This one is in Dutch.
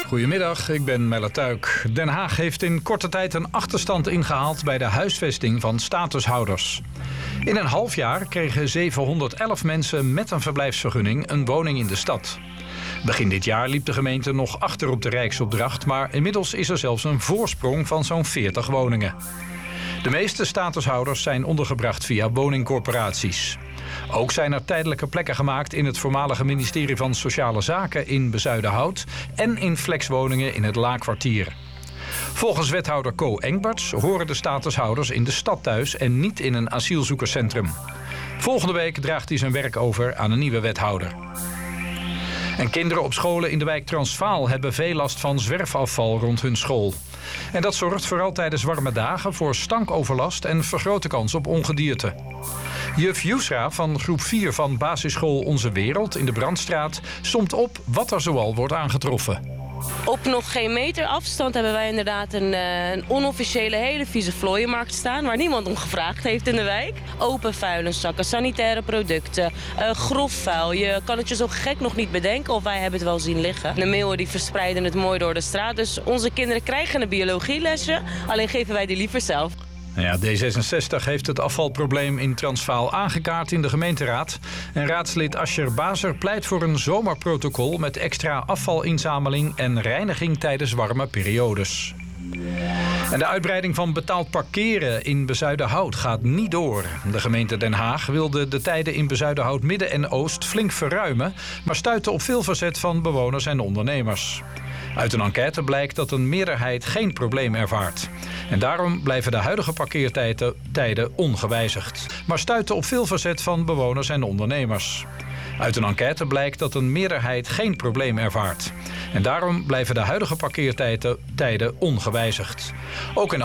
Goedemiddag, ik ben Melle Tuik. Den Haag heeft in korte tijd een achterstand ingehaald bij de huisvesting van statushouders. In een half jaar kregen 711 mensen met een verblijfsvergunning een woning in de stad. Begin dit jaar liep de gemeente nog achter op de Rijksopdracht, maar inmiddels is er zelfs een voorsprong van zo'n 40 woningen. De meeste statushouders zijn ondergebracht via woningcorporaties. Ook zijn er tijdelijke plekken gemaakt in het voormalige ministerie van Sociale Zaken in Bezuidenhout en in flexwoningen in het Laakkwartier. Volgens wethouder Co Engberts horen de statushouders in de stad thuis en niet in een asielzoekerscentrum. Volgende week draagt hij zijn werk over aan een nieuwe wethouder. En kinderen op scholen in de wijk Transvaal hebben veel last van zwerfafval rond hun school. En dat zorgt vooral tijdens warme dagen voor stankoverlast en vergrote kans op ongedierte. Juf Yusra van groep 4 van basisschool Onze Wereld in de Brandstraat somt op wat er zoal wordt aangetroffen. Op nog geen meter afstand hebben wij inderdaad een onofficiële hele vieze vlooienmarkt staan, waar niemand om gevraagd heeft in de wijk. Open vuilniszakken, sanitaire producten, grof vuil. Je kan het je zo gek nog niet bedenken of wij hebben het wel zien liggen. De meeuwen die verspreiden het mooi door de straat, dus onze kinderen krijgen een biologielesje, alleen geven wij die liever zelf. Ja, D66 heeft het afvalprobleem in Transvaal aangekaart in de gemeenteraad. En raadslid Ascher Bazer pleit voor een zomerprotocol met extra afvalinzameling en reiniging tijdens warme periodes. En de uitbreiding van betaald parkeren in Bezuidenhout gaat niet door. De gemeente Den Haag wilde de tijden in Bezuidenhout Midden en Oost flink verruimen, maar stuitte op veel verzet van bewoners en ondernemers. Uit een enquête blijkt dat een meerderheid geen probleem ervaart. En daarom blijven de huidige parkeertijden ongewijzigd. Maar stuiten op veel verzet van bewoners en ondernemers. Uit een enquête blijkt dat een meerderheid geen probleem ervaart. En daarom blijven de huidige parkeertijden ongewijzigd. Ook in